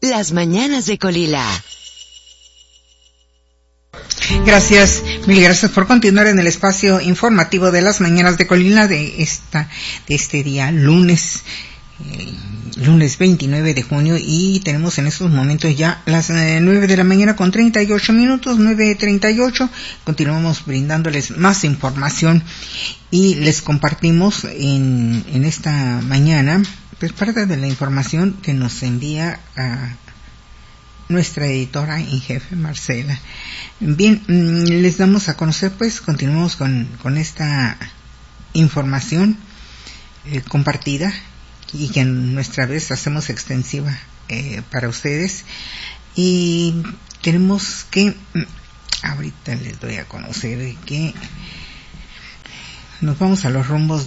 Las mañanas de Colila. Gracias, mil gracias por continuar en el espacio informativo de las mañanas de Colila de este día, lunes 29 de junio, y tenemos en estos momentos ya las 9 de la mañana con 38 minutos, 9:38. Continuamos brindándoles más información y les compartimos en esta mañana pues parte de la información que nos envía a nuestra editora en jefe, Marcela. Bien, les damos a conocer, pues continuamos con esta información compartida y que en nuestra vez hacemos extensiva para ustedes, y tenemos que, ahorita les doy a conocer que nos vamos a los rumbos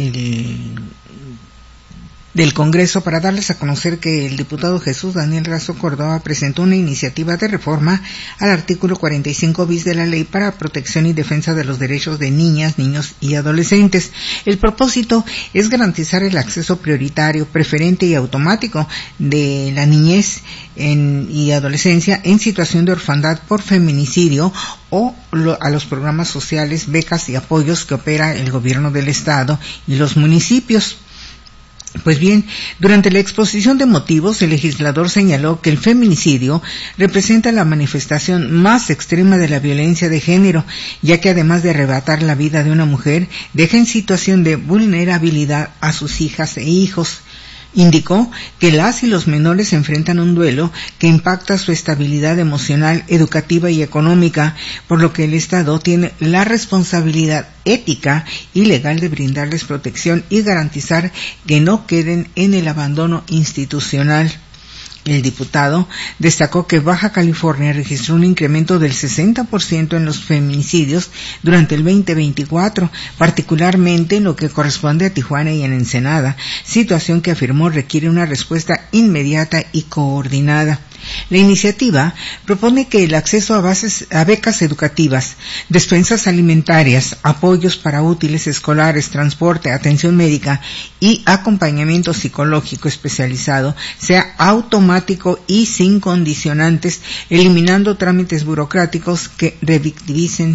del Congreso para darles a conocer que el diputado Jesús Daniel Razo Córdoba presentó una iniciativa de reforma al artículo 45 bis de la Ley para Protección y Defensa de los Derechos de Niñas, Niños y Adolescentes. El propósito es garantizar el acceso prioritario, preferente y automático de la niñez y adolescencia en situación de orfandad por feminicidio o a los programas sociales, becas y apoyos que opera el gobierno del Estado y los municipios. Pues bien, durante la exposición de motivos, el legislador señaló que el feminicidio representa la manifestación más extrema de la violencia de género, ya que además de arrebatar la vida de una mujer, deja en situación de vulnerabilidad a sus hijas e hijos. Indicó que las y los menores enfrentan un duelo que impacta su estabilidad emocional, educativa y económica, por lo que el Estado tiene la responsabilidad ética y legal de brindarles protección y garantizar que no queden en el abandono institucional. El diputado destacó que Baja California registró un incremento del 60% en los feminicidios durante el 2024, particularmente en lo que corresponde a Tijuana y en Ensenada, situación que afirmó requiere una respuesta inmediata y coordinada. La iniciativa propone que el acceso a becas educativas, despensas alimentarias, apoyos para útiles escolares, transporte, atención médica y acompañamiento psicológico especializado sea automático y sin condicionantes, eliminando trámites burocráticos que revictimicen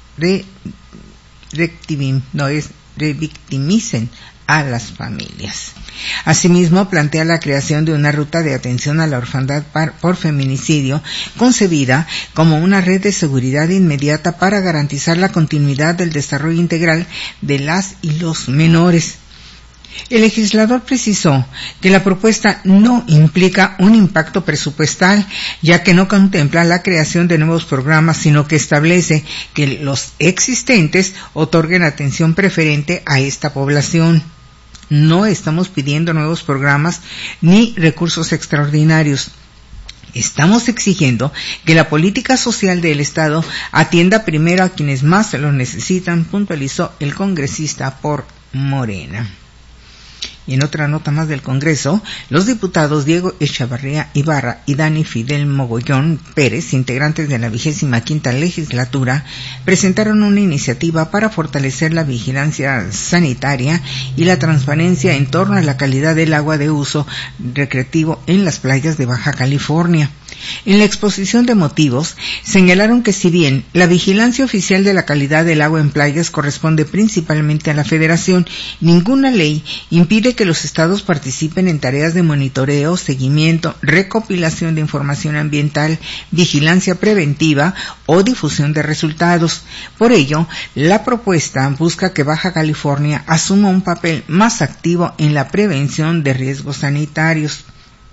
a las familias. Asimismo, plantea la creación de una ruta de atención a la orfandad por feminicidio, concebida como una red de seguridad inmediata para garantizar la continuidad del desarrollo integral de las y los menores. El legislador precisó que la propuesta no implica un impacto presupuestal, ya que no contempla la creación de nuevos programas, sino que establece que los existentes otorguen atención preferente a esta población. No estamos pidiendo nuevos programas ni recursos extraordinarios. Estamos exigiendo que la política social del Estado atienda primero a quienes más lo necesitan, puntualizó el congresista por Morena. Y en otra nota más del Congreso, los diputados Diego Echavarría Ibarra y Dani Fidel Mogollón Pérez, integrantes de la 25ª legislatura, presentaron una iniciativa para fortalecer la vigilancia sanitaria y la transparencia en torno a la calidad del agua de uso recreativo en las playas de Baja California. En la exposición de motivos, señalaron que si bien la vigilancia oficial de la calidad del agua en playas corresponde principalmente a la Federación, ninguna ley impide que los estados participen en tareas de monitoreo, seguimiento, recopilación de información ambiental, vigilancia preventiva o difusión de resultados. Por ello, la propuesta busca que Baja California asuma un papel más activo en la prevención de riesgos sanitarios.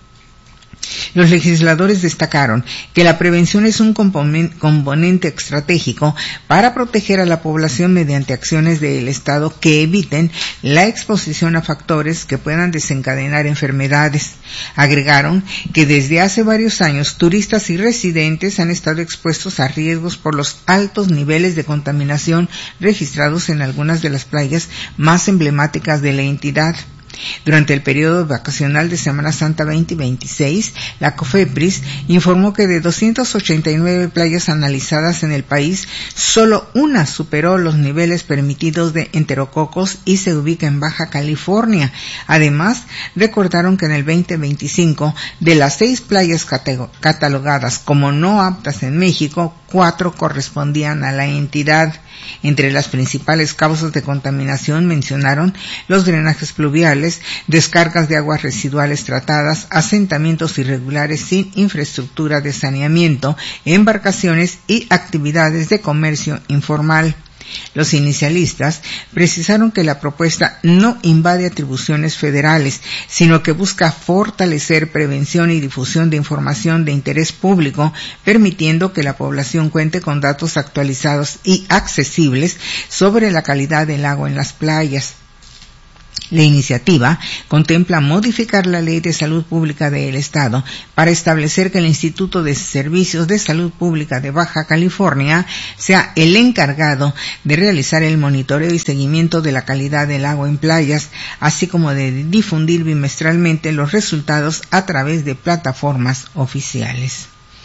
Los legisladores destacaron que la prevención es un componente estratégico para proteger a la población mediante acciones del Estado que eviten la exposición a factores que puedan desencadenar enfermedades. Agregaron que desde hace varios años turistas y residentes han estado expuestos a riesgos por los altos niveles de contaminación registrados en algunas de las playas más emblemáticas de la entidad. Durante el periodo vacacional de Semana Santa 2026, la COFEPRIS informó que de 289 playas analizadas en el país, solo una superó los niveles permitidos de enterococos y se ubica en Baja California. Además, recordaron que en el 2025, de las 6 playas catalogadas como no aptas en México, 4 correspondían a la entidad. Entre las principales causas de contaminación mencionaron los drenajes pluviales, descargas de aguas residuales tratadas, asentamientos irregulares sin infraestructura de saneamiento, embarcaciones y actividades de comercio informal. Los inicialistas precisaron que la propuesta no invade atribuciones federales, sino que busca fortalecer prevención y difusión de información de interés público, permitiendo que la población cuente con datos actualizados y accesibles sobre la calidad del agua en las playas. La iniciativa contempla modificar la Ley de Salud Pública del Estado para establecer que el Instituto de Servicios de Salud Pública de Baja California sea el encargado de realizar el monitoreo y seguimiento de la calidad del agua en playas, así como de difundir bimestralmente los resultados a través de plataformas oficiales.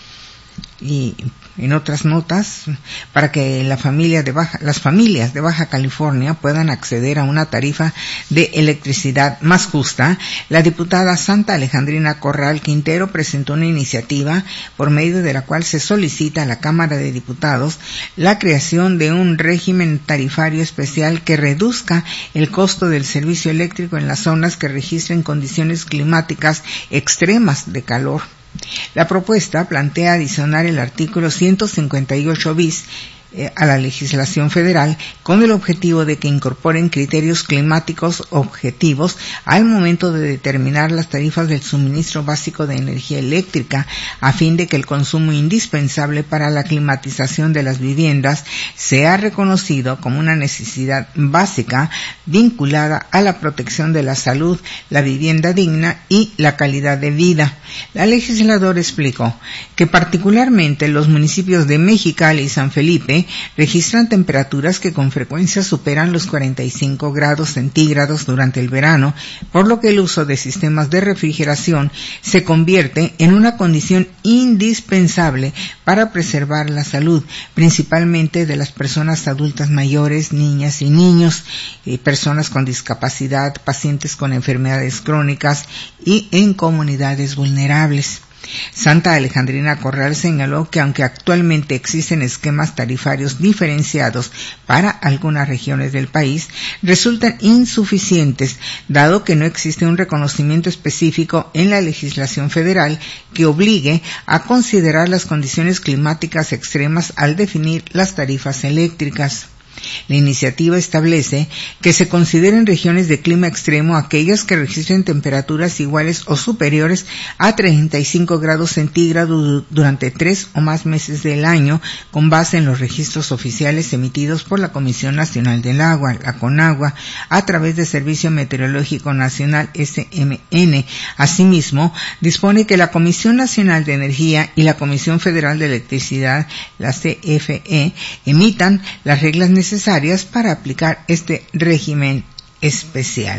Y en otras notas, para que las familias de Baja California puedan acceder a una tarifa de electricidad más justa, la diputada Santa Alejandrina Corral Quintero presentó una iniciativa por medio de la cual se solicita a la Cámara de Diputados la creación de un régimen tarifario especial que reduzca el costo del servicio eléctrico en las zonas que registren condiciones climáticas extremas de calor. La propuesta plantea adicionar el artículo 158 bis a la legislación federal con el objetivo de que incorporen criterios climáticos objetivos al momento de determinar las tarifas del suministro básico de energía eléctrica, a fin de que el consumo indispensable para la climatización de las viviendas sea reconocido como una necesidad básica vinculada a la protección de la salud, la vivienda digna y la calidad de vida. La legisladora explicó que particularmente los municipios de Mexicali y San Felipe registran temperaturas que con frecuencia superan los 45 grados centígrados durante el verano, por lo que el uso de sistemas de refrigeración se convierte en una condición indispensable para preservar la salud, principalmente de las personas adultas mayores, niñas y niños, personas con discapacidad, pacientes con enfermedades crónicas y en comunidades vulnerables. Santa Alejandrina Corral señaló que aunque actualmente existen esquemas tarifarios diferenciados para algunas regiones del país, resultan insuficientes, dado que no existe un reconocimiento específico en la legislación federal que obligue a considerar las condiciones climáticas extremas al definir las tarifas eléctricas. La iniciativa establece que se consideren regiones de clima extremo aquellas que registren temperaturas iguales o superiores a 35 grados centígrados durante 3 o más meses del año, con base en los registros oficiales emitidos por la Comisión Nacional del Agua, la CONAGUA, a través del Servicio Meteorológico Nacional SMN. Asimismo, dispone que la Comisión Nacional de Energía y la Comisión Federal de Electricidad, la CFE, emitan las reglas necesarias para aplicar este régimen especial.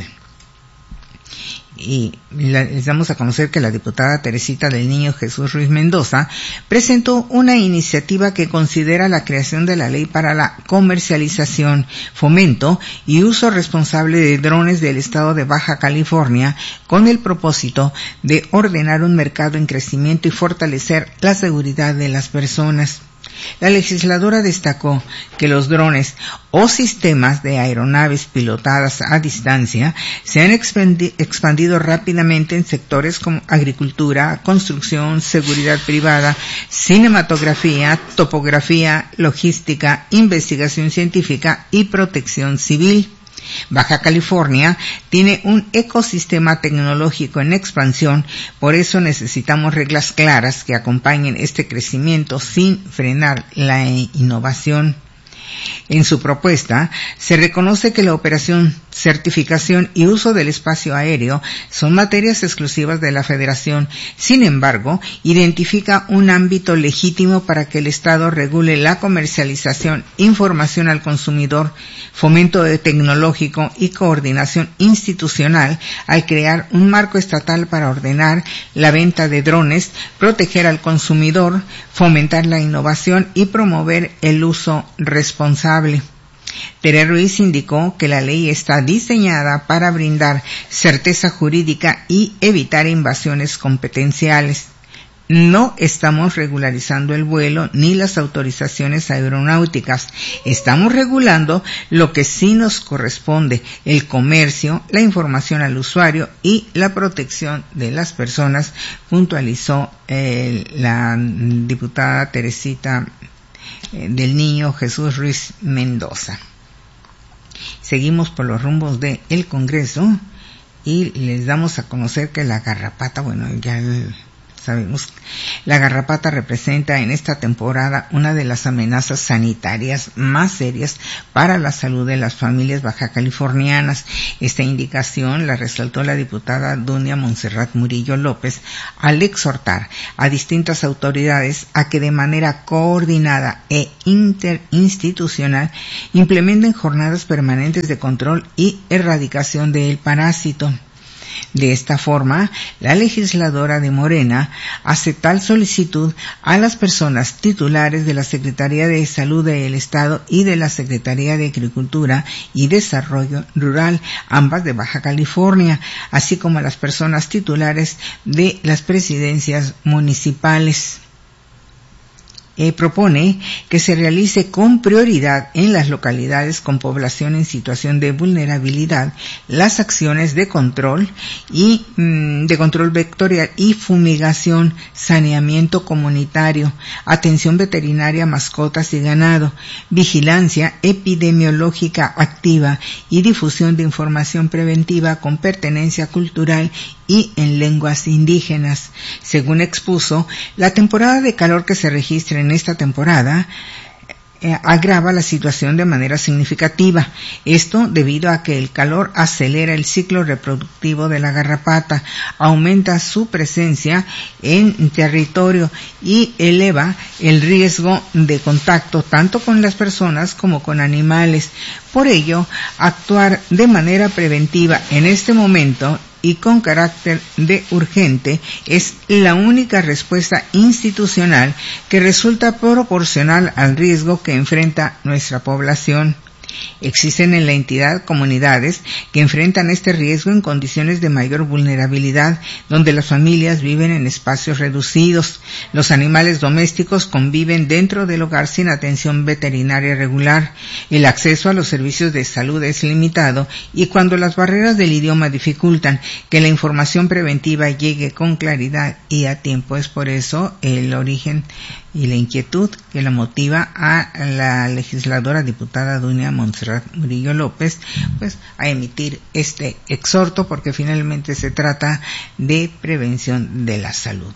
Y les damos a conocer que la diputada Teresita del Niño Jesús Ruiz Mendoza presentó una iniciativa que considera la creación de la ley para la comercialización, fomento y uso responsable de drones del estado de Baja California, con el propósito de ordenar un mercado en crecimiento y fortalecer la seguridad de las personas. La legisladora destacó que los drones o sistemas de aeronaves pilotadas a distancia se han expandido rápidamente en sectores como agricultura, construcción, seguridad privada, cinematografía, topografía, logística, investigación científica y protección civil. Baja California tiene un ecosistema tecnológico en expansión, por eso necesitamos reglas claras que acompañen este crecimiento sin frenar la innovación. En su propuesta, se reconoce que la operación certificación y uso del espacio aéreo son materias exclusivas de la Federación. Sin embargo, identifica un ámbito legítimo para que el Estado regule la comercialización, información al consumidor, fomento tecnológico y coordinación institucional al crear un marco estatal para ordenar la venta de drones, proteger al consumidor, fomentar la innovación y promover el uso responsable. Tere Ruiz indicó que la ley está diseñada para brindar certeza jurídica y evitar invasiones competenciales. No estamos regularizando el vuelo ni las autorizaciones aeronáuticas. Estamos regulando lo que sí nos corresponde: el comercio, la información al usuario y la protección de las personas, puntualizó la diputada Teresita del Niño Jesús Ruiz Mendoza. Seguimos por los rumbos del Congreso y les damos a conocer que la garrapata, sabemos, la garrapata representa en esta temporada una de las amenazas sanitarias más serias para la salud de las familias bajacalifornianas. Esta indicación la resaltó la diputada Dunia Montserrat Murillo López al exhortar a distintas autoridades a que de manera coordinada e interinstitucional implementen jornadas permanentes de control y erradicación del parásito. De esta forma, la legisladora de Morena hace tal solicitud a las personas titulares de la Secretaría de Salud del Estado y de la Secretaría de Agricultura y Desarrollo Rural, ambas de Baja California, así como a las personas titulares de las presidencias municipales. Propone que se realice con prioridad en las localidades con población en situación de vulnerabilidad las acciones de control y de control vectorial y fumigación, saneamiento comunitario, atención veterinaria a mascotas y ganado, vigilancia epidemiológica activa y difusión de información preventiva con pertenencia cultural y en lenguas indígenas. Según expuso, la temporada de calor que se registra en esta temporada agrava la situación de manera significativa. Esto debido a que el calor acelera el ciclo reproductivo de la garrapata, aumenta su presencia en territorio y eleva el riesgo de contacto tanto con las personas como con animales. Por ello, actuar de manera preventiva en este momento y con carácter de urgente es la única respuesta institucional que resulta proporcional al riesgo que enfrenta nuestra población. Existen en la entidad comunidades que enfrentan este riesgo en condiciones de mayor vulnerabilidad, donde las familias viven en espacios reducidos. Los animales domésticos conviven dentro del hogar sin atención veterinaria regular. El acceso a los servicios de salud es limitado y cuando las barreras del idioma dificultan que la información preventiva llegue con claridad y a tiempo. Es por eso el origen y la inquietud que la motiva a la legisladora diputada Dunia Montserrat Murillo López, pues, a emitir este exhorto, porque finalmente se trata de prevención de la salud.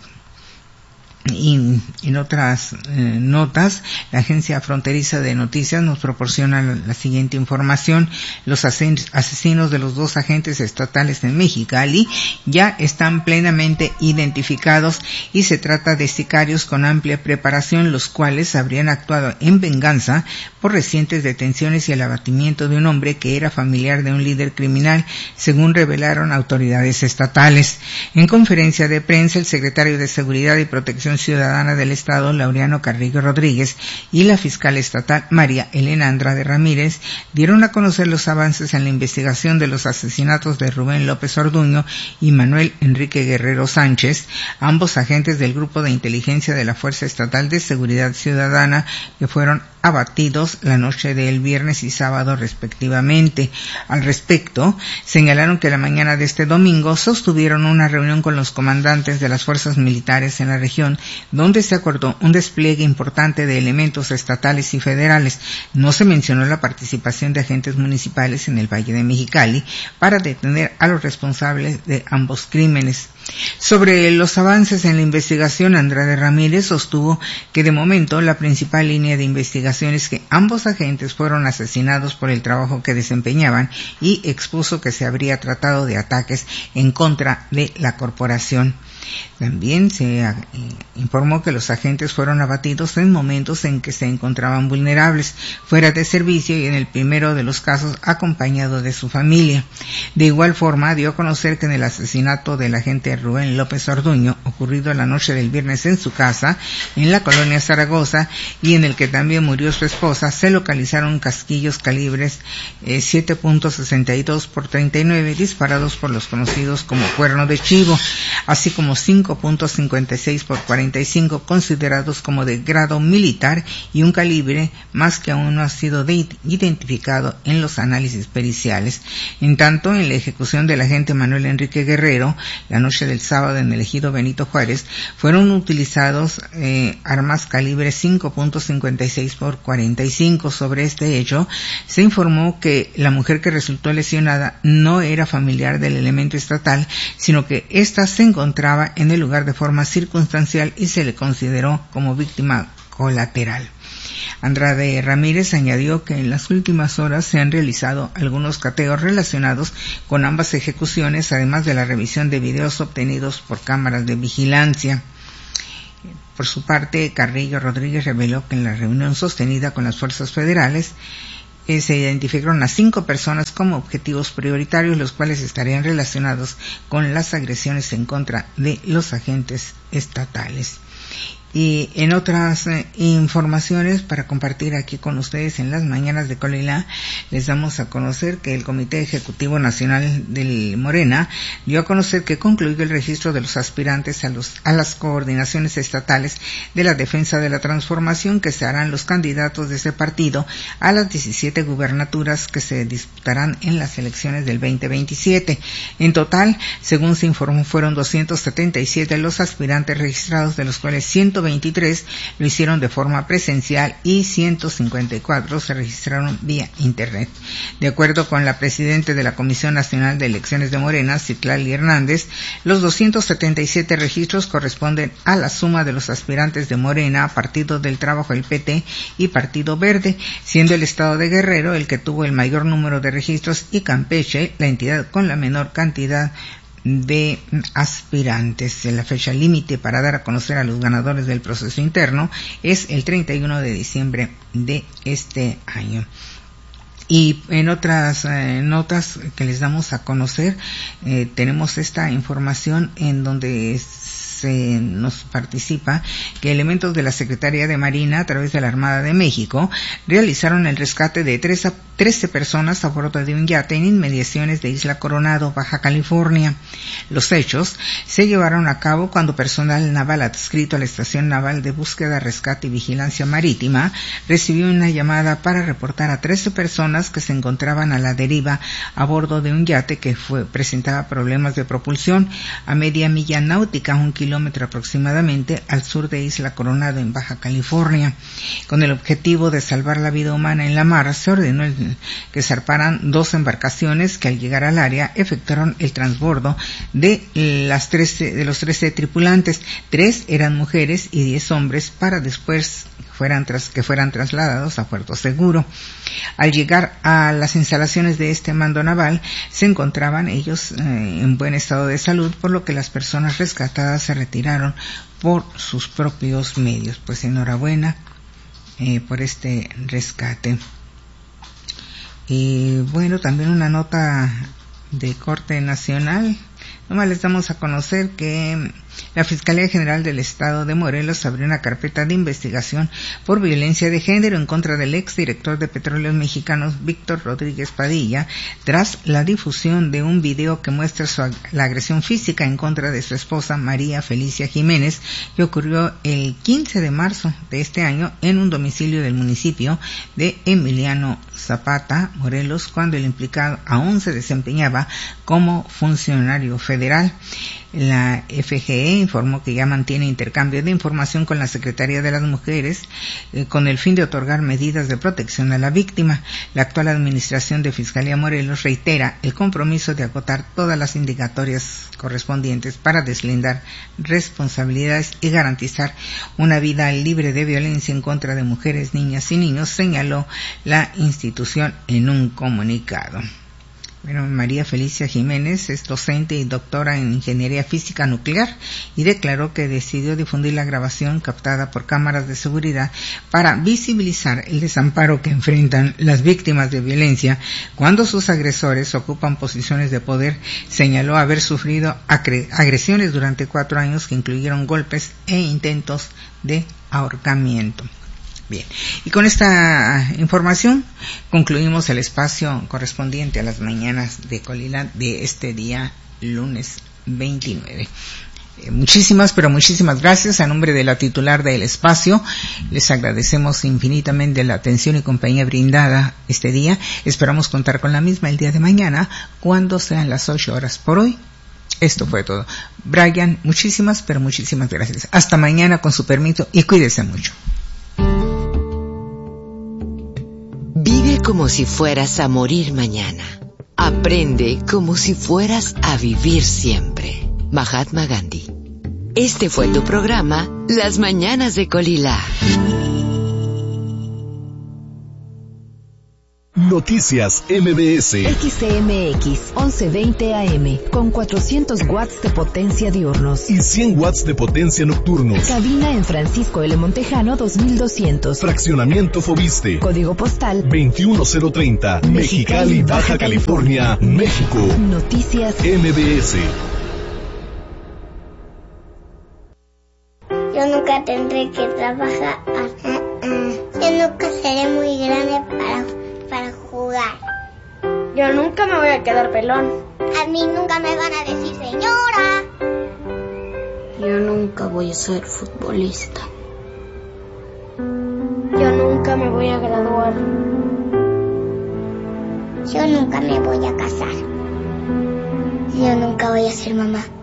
Y en otras notas, la Agencia Fronteriza de Noticias nos proporciona la siguiente información. Los asesinos de los 2 agentes estatales en Mexicali ya están plenamente identificados y se trata de sicarios con amplia preparación, los cuales habrían actuado en venganza por recientes detenciones y el abatimiento de un hombre que era familiar de un líder criminal, según revelaron autoridades estatales. En conferencia de prensa, el secretario de Seguridad y Protección Ciudadana del Estado, Laureano Carrillo Rodríguez, y la fiscal estatal, María Elena Andrade Ramírez, dieron a conocer los avances en la investigación de los asesinatos de Rubén López Orduño y Manuel Enrique Guerrero Sánchez, ambos agentes del Grupo de Inteligencia de la Fuerza Estatal de Seguridad Ciudadana, que fueron abatidos la noche del viernes y sábado respectivamente. Al respecto, señalaron que la mañana de este domingo sostuvieron una reunión con los comandantes de las fuerzas militares en la región, donde se acordó un despliegue importante de elementos estatales y federales. No se mencionó la participación de agentes municipales en el Valle de Mexicali para detener a los responsables de ambos crímenes. Sobre los avances en la investigación, Andrade Ramírez sostuvo que de momento la principal línea de investigación es que ambos agentes fueron asesinados por el trabajo que desempeñaban y expuso que se habría tratado de ataques en contra de la corporación. También se informó que los agentes fueron abatidos en momentos en que se encontraban vulnerables, fuera de servicio y en el primero de los casos acompañado de su familia. De igual forma, dio a conocer que en el asesinato del agente Rubén López Orduño, ocurrido la noche del viernes en su casa, en la colonia Zaragoza, y en el que también murió su esposa, se localizaron casquillos calibres 7.62 x 39 disparados por los conocidos como cuerno de chivo, así como 5.56 x 45 considerados como de grado militar y un calibre más que aún no ha sido identificado en los análisis periciales. En tanto, en la ejecución del agente Manuel Enrique Guerrero, la noche del sábado en el ejido Benito Juárez, fueron utilizados armas calibre 5.56 x 45. Sobre este hecho, se informó que la mujer que resultó lesionada no era familiar del elemento estatal, sino que ésta se encontraba en el lugar de forma circunstancial y se le consideró como víctima colateral. Andrade Ramírez añadió que en las últimas horas se han realizado algunos cateos relacionados con ambas ejecuciones, además de la revisión de videos obtenidos por cámaras de vigilancia. Por su parte, Carrillo Rodríguez reveló que en la reunión sostenida con las fuerzas federales se identificaron a 5 personas como objetivos prioritarios, los cuales estarían relacionados con las agresiones en contra de los agentes estatales. Y en otras informaciones para compartir aquí con ustedes en las mañanas de Colila, les damos a conocer que el Comité Ejecutivo Nacional del Morena dio a conocer que concluyó el registro de los aspirantes a las coordinaciones estatales de la Defensa de la Transformación, que se harán los candidatos de ese partido a las 17 gubernaturas que se disputarán en las elecciones del 2027. En total, según se informó, fueron 277 los aspirantes registrados, de los cuales 123 lo hicieron de forma presencial y 154 se registraron vía internet. De acuerdo con la presidenta de la Comisión Nacional de Elecciones de Morena, Citlali Hernández, los 277 registros corresponden a la suma de los aspirantes de Morena, Partido del Trabajo, el PT, y Partido Verde, siendo el estado de Guerrero el que tuvo el mayor número de registros y Campeche la entidad con la menor cantidad de aspirantes. La fecha límite para dar a conocer a los ganadores del proceso interno es el 31 de diciembre de este año. Y en otras notas que les damos a conocer, tenemos esta información en donde se nos participa que elementos de la Secretaría de Marina a través de la Armada de México realizaron el rescate de 13 personas a bordo de un yate en inmediaciones de Isla Coronado, Baja California. Los hechos se llevaron a cabo cuando personal naval adscrito a la Estación Naval de Búsqueda, Rescate y Vigilancia Marítima recibió una llamada para reportar a 13 personas que se encontraban a la deriva a bordo de un yate que presentaba problemas de propulsión a media milla náutica, 1 kilómetro aproximadamente al sur de Isla Coronado, en Baja California. Con el objetivo de salvar la vida humana en la mar, se ordenó que zarparan 2 embarcaciones que al llegar al área efectuaron el transbordo de los 13 tripulantes. 3 eran mujeres y 10 hombres, para después que fueran trasladados a Puerto Seguro. Al llegar a las instalaciones de este mando naval, se encontraban ellos en buen estado de salud, por lo que las personas rescatadas se retiraron por sus propios medios. Pues enhorabuena por este rescate. Y bueno, también una nota de corte nacional. Nomás les damos a conocer que la Fiscalía General del Estado de Morelos abrió una carpeta de investigación por violencia de género en contra del exdirector de Petróleos Mexicanos, Víctor Rodríguez Padilla, tras la difusión de un video que muestra la agresión física en contra de su esposa María Felicia Jiménez, que ocurrió el 15 de marzo de este año en un domicilio del municipio de Emiliano Zapata, Morelos, cuando el implicado aún se desempeñaba como funcionario federal. La FGE informó que ya mantiene intercambio de información con la Secretaría de las Mujeres con el fin de otorgar medidas de protección a la víctima. La actual administración de Fiscalía Morelos reitera el compromiso de acotar todas las indicatorias correspondientes para deslindar responsabilidades y garantizar una vida libre de violencia en contra de mujeres, niñas y niños, señaló la institución en un comunicado. Bueno, María Felicia Jiménez es docente y doctora en Ingeniería Física Nuclear y declaró que decidió difundir la grabación captada por cámaras de seguridad para visibilizar el desamparo que enfrentan las víctimas de violencia cuando sus agresores ocupan posiciones de poder. Señaló haber sufrido agresiones durante 4 años que incluyeron golpes e intentos de ahorcamiento. Bien, y con esta información concluimos el espacio correspondiente a las mañanas de Colila de este día lunes 29. Muchísimas gracias. A nombre de la titular del espacio, les agradecemos infinitamente la atención y compañía brindada este día. Esperamos contar con la misma el día de mañana, cuando sean las 8 horas. Por hoy, esto fue todo. Brian, muchísimas gracias. Hasta mañana, con su permiso, y cuídese mucho. Vive como si fueras a morir mañana. Aprende como si fueras a vivir siempre. Mahatma Gandhi. Este fue tu programa, Las Mañanas de Colila. Noticias MBS. XCMX 1120 AM con 400 watts de potencia diurnos y 100 watts de potencia nocturnos. Cabina en Francisco L. Montejano 2200. Fraccionamiento Fobiste. Código postal 21030. Mexicali, Baja California, México. Noticias MBS. Yo nunca tendré que trabajar. Yo nunca seré muy grande para jugar. Yo nunca me voy a quedar pelón. A mí nunca me van a decir señora. Yo nunca voy a ser futbolista. Yo nunca me voy a graduar. Yo nunca me voy a casar. Yo nunca voy a ser mamá.